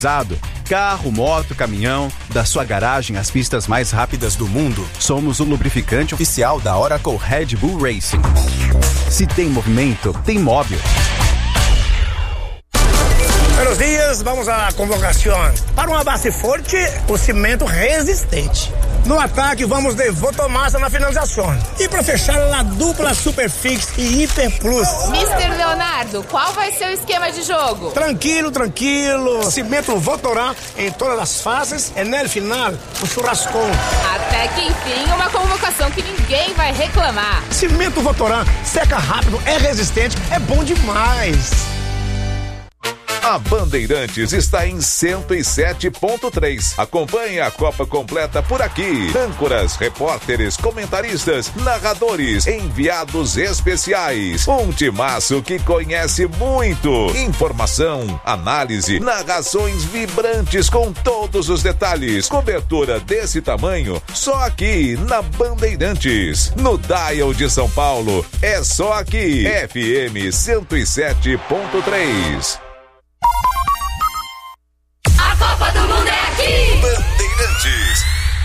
Carro, moto, caminhão, da sua garagem às pistas mais rápidas do mundo, somos o lubrificante oficial da Oracle Red Bull Racing. Se tem movimento, tem Móbil. Buenos dias, vamos à convocação. Para uma base forte, o cimento resistente. No ataque, vamos de Votomassa na finalização. E para fechar, a dupla Superfix e Hiper Plus. Mr. Leonardo, qual vai ser o esquema de jogo? Tranquilo. Cimento Votorá em todas as fases e no final, o churrascão. Até que enfim, uma convocação que ninguém vai reclamar. Cimento Votorá seca rápido, é resistente, é bom demais. A Bandeirantes está em 107.3. Acompanhe a Copa completa por aqui. Âncoras, repórteres, comentaristas, narradores, enviados especiais. Um timaço que conhece muito. Informação, análise, narrações vibrantes com todos os detalhes. Cobertura desse tamanho, só aqui na Bandeirantes. No Dial de São Paulo, é só aqui. FM 107.3. A Copa do Mundo é aqui! Bandeirantes.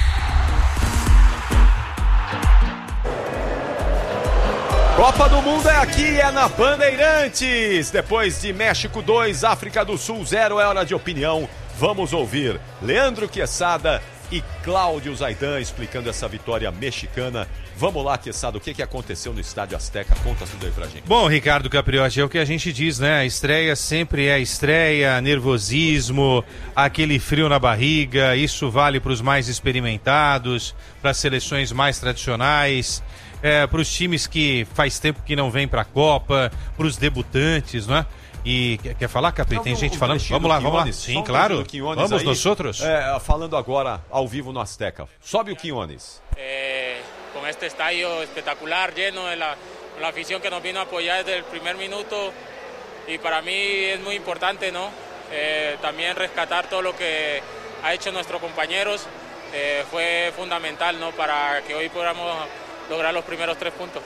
Copa do Mundo é aqui, é na Bandeirantes. Depois de México 2, África do Sul 0, é hora de opinião. Vamos ouvir Leandro Quesada e Cláudio Zaidan explicando essa vitória mexicana. Vamos lá, Quesada, o que aconteceu no Estádio Azteca? Conta tudo aí pra gente. Bom, Ricardo Capriotti, é o que a gente diz, né? A estreia sempre é estreia, nervosismo, aquele frio na barriga. Isso vale para os mais experimentados, para as seleções mais tradicionais, para os times que faz tempo que não vêm para a Copa, para os debutantes, né? E quer falar, Capri? Tem gente falando? Vamos lá. Sim, claro. Vamos nós outros. Falando agora ao vivo no Azteca. Sobe o Quiñones. Con este estadio espectacular, lleno de la afición que nos vino a apoyar desde el primer minuto, y para mí es muy importante, ¿no? También rescatar todo lo que ha hecho nuestros compañeros, fue fundamental, ¿no? Para que hoy podamos lograr los primeros 3 puntos.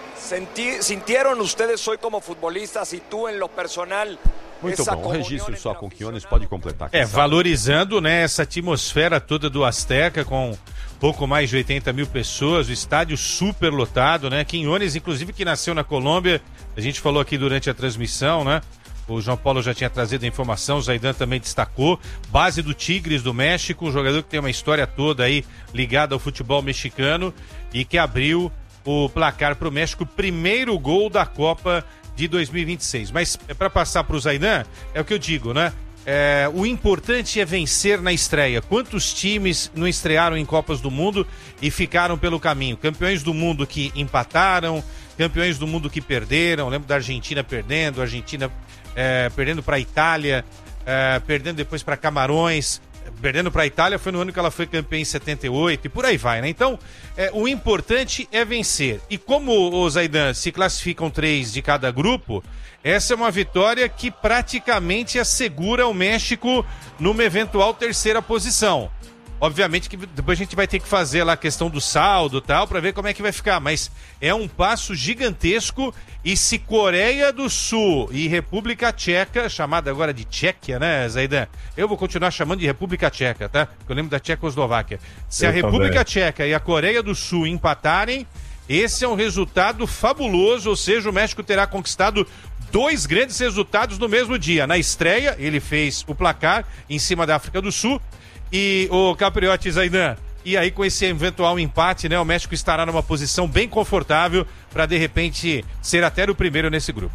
¿Sintieron ustedes hoy como futbolistas y tú en lo personal? Muito bom, um registro só com o Quiñones, pode completar. Valorizando, né, essa atmosfera toda do Azteca com pouco mais de 80 mil pessoas, o estádio super lotado, né? Quiñones, inclusive, que nasceu na Colômbia, a gente falou aqui durante a transmissão, né? O João Paulo já tinha trazido a informação, o Zaidan também destacou. Base do Tigres do México, um jogador que tem uma história toda aí ligada ao futebol mexicano e que abriu o placar para o México, primeiro gol da Copa de 2026. Mas para passar para o Zaidan, é o que eu digo, né? O importante é vencer na estreia. Quantos times não estrearam em Copas do Mundo e ficaram pelo caminho? Campeões do mundo que empataram, campeões do mundo que perderam. Lembro da Argentina perdendo, perdendo para a Itália, perdendo depois para Camarões, perdendo para a Itália, foi no ano que ela foi campeã em 78 e por aí vai, né? Então, o importante é vencer. E como, o Zaidan, se classificam 3 de cada grupo, essa é uma vitória que praticamente assegura o México numa eventual 3ª posição. Obviamente que depois a gente vai ter que fazer lá a questão do saldo e tal, para ver como é que vai ficar, mas é um passo gigantesco. E se Coreia do Sul e República Tcheca, chamada agora de Tchequia, né, Zaidan? Eu vou continuar chamando de República Tcheca, tá? Porque eu lembro da Tchecoslováquia. Se a República Tcheca e a Coreia do Sul empatarem, esse é um resultado fabuloso, ou seja, o México terá conquistado 2 grandes resultados no mesmo dia. Na estreia, ele fez o placar em cima da África do Sul. E o Capriotti, Zaidan, e aí com esse eventual empate, né, o México estará numa posição bem confortável para de repente ser até o primeiro nesse grupo.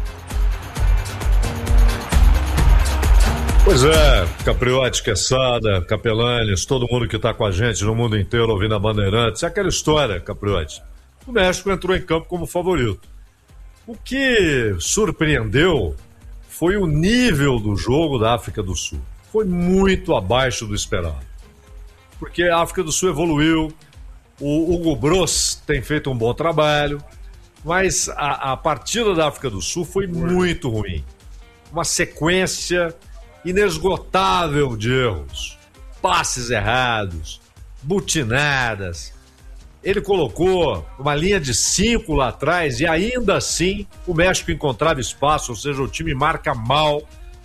Pois é, Capriotti, Quesada, Capelanes, todo mundo que está com a gente no mundo inteiro ouvindo a Bandeirantes, é aquela história, Capriotti. O México entrou em campo como favorito. O que surpreendeu foi o nível do jogo da África do Sul. Foi muito abaixo do esperado. Porque a África do Sul evoluiu, o Hugo Broos tem feito um bom trabalho, mas a partida da África do Sul foi muito ruim. Uma sequência inesgotável de erros, passes errados, butinadas. Ele colocou uma linha de 5 lá atrás e ainda assim o México encontrava espaço, ou seja, o time marca mal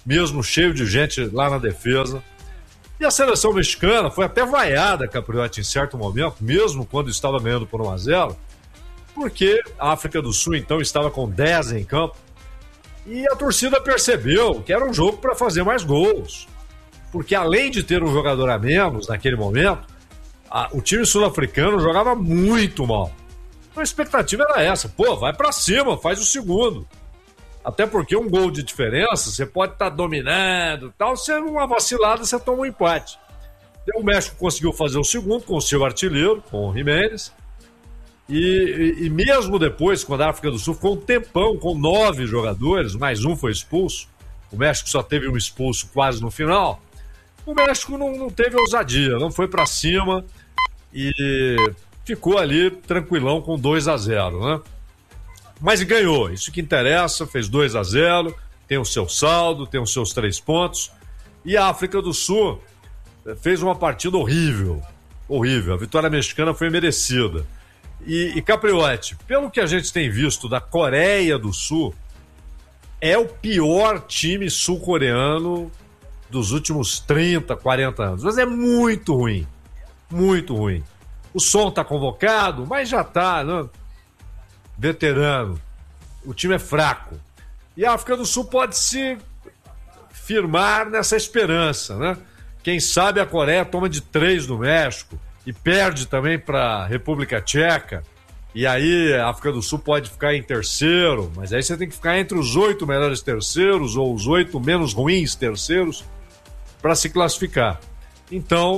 mesmo cheio de gente lá na defesa. E a seleção mexicana foi até vaiada, Capriotti, em certo momento, mesmo quando estava ganhando por 1-0, porque a África do Sul, então, estava com 10 em campo, e a torcida percebeu que era um jogo para fazer mais gols. Porque além de ter um jogador a menos naquele momento, o time sul-africano jogava muito mal. Então a expectativa era essa, vai pra cima, faz o segundo. Até porque um gol de diferença, você pode estar dominando e tal, se uma vacilada, você toma um empate. O México conseguiu fazer o segundo com o seu artilheiro, com o Jiménez, e mesmo depois, quando a África do Sul ficou um tempão com 9 jogadores, mais um foi expulso, o México só teve um expulso quase no final, o México não teve ousadia, não foi pra cima e ficou ali tranquilão com 2-0, né? Mas ganhou, isso que interessa, fez 2-0, tem o seu saldo, tem os seus 3 pontos, e a África do Sul fez uma partida horrível, a vitória mexicana foi merecida. E Capriotti, pelo que a gente tem visto da Coreia do Sul, é o pior time sul-coreano dos últimos 30, 40 anos, mas é muito ruim, muito ruim. O Son tá convocado, mas já tá, né? Veterano, o time é fraco. E a África do Sul pode se firmar nessa esperança, né? Quem sabe a Coreia toma de 3 do México e perde também para a República Tcheca, e aí a África do Sul pode ficar em terceiro, mas aí você tem que ficar entre os 8 melhores terceiros ou os 8 menos ruins terceiros para se classificar. Então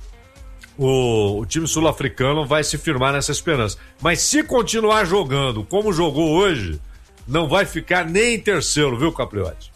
o time sul-africano vai se firmar nessa esperança. Mas se continuar jogando como jogou hoje, não vai ficar nem em terceiro, viu, Capriotti?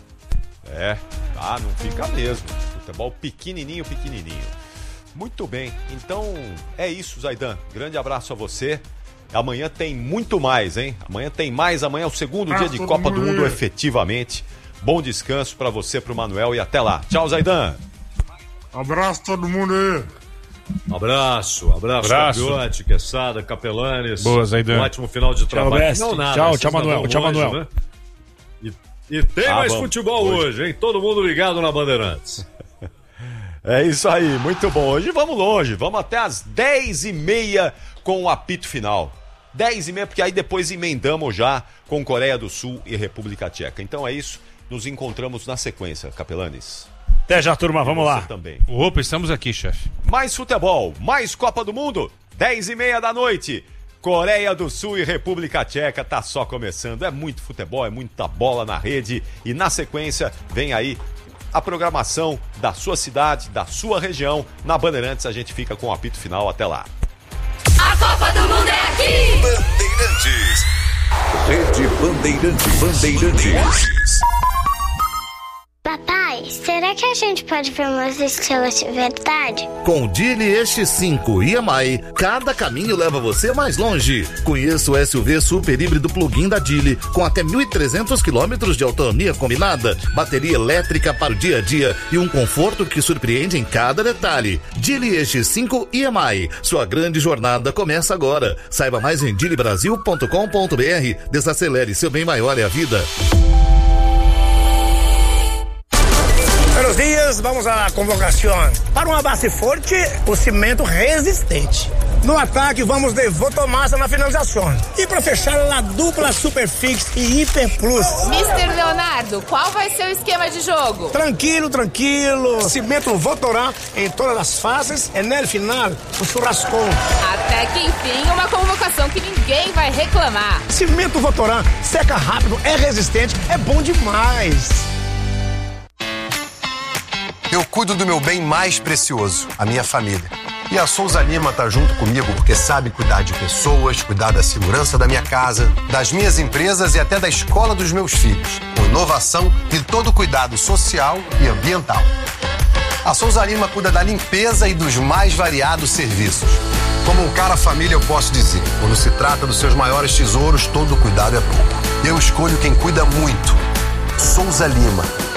Não fica mesmo. Futebol pequenininho. Muito bem, então é isso, Zaidan. Grande abraço a você. Amanhã tem muito mais, hein? Amanhã é o segundo dia de Copa do Mundo efetivamente. Bom descanso pra você, pro Manuel, e até lá. Tchau, Zaidan. Abraço todo mundo aí. Abraço, Capriotti, Quesada, Capelanes. Boa, Zaidan. Um ótimo final de trabalho. Tchau, Manuel. Tchau, Manuel. Né? E tem mais futebol hoje, hein? Todo mundo ligado na Bandeirantes. É isso aí, muito bom. Hoje vamos longe, vamos até as 10h30 com o apito final. 10h30, porque aí depois emendamos já com Coreia do Sul e República Tcheca. Então é isso, nos encontramos na sequência, Capelanes. Até já, turma, vamos lá. Também. Opa, estamos aqui, chefe. Mais futebol, mais Copa do Mundo, 10h30 da noite. Coreia do Sul e República Tcheca, tá só começando. É muito futebol, é muita bola na rede. E na sequência vem aí a programação da sua cidade, da sua região. Na Bandeirantes a gente fica com o apito final. Até lá. A Copa do Mundo é aqui! Bandeirantes. Rede Bandeirantes. Papai, será que a gente pode ver umas estrelas de verdade? Com o Dili EX5 EMI, cada caminho leva você mais longe. Conheça o SUV super híbrido plug-in da Dili, com até 1.300 km de autonomia combinada, bateria elétrica para o dia a dia e um conforto que surpreende em cada detalhe. Dili EX5 EMI, sua grande jornada começa agora. Saiba mais em dilibrasil.com.br. Desacelere, seu bem maior é a vida. Buenos dias, vamos à convocação. Para uma base forte, o cimento resistente. No ataque, vamos de Votomassa na finalização. E para fechar, a dupla Superfix e Hiper Plus. Mr. Leonardo, qual vai ser o esquema de jogo? Tranquilo. Cimento Votorã em todas as fases e no final, o churrascão. Até que enfim, uma convocação que ninguém vai reclamar. Cimento Votorã, seca rápido, é resistente, é bom demais. Eu cuido do meu bem mais precioso, a minha família. E a Souza Lima tá junto comigo porque sabe cuidar de pessoas, cuidar da segurança da minha casa, das minhas empresas e até da escola dos meus filhos, com inovação e todo o cuidado social e ambiental. A Souza Lima cuida da limpeza e dos mais variados serviços. Como um cara família, eu posso dizer, quando se trata dos seus maiores tesouros, todo cuidado é pouco. Eu escolho quem cuida muito. Souza Lima.